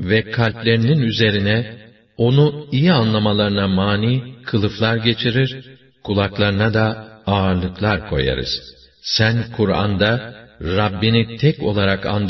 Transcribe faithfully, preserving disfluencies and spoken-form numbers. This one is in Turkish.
ve kalplerinin üzerine onu iyi anlamalarına mani kılıflar geçirir, kulaklarına da ağırlıklar koyarız. Sen Kur'an'da Rabbini tek olarak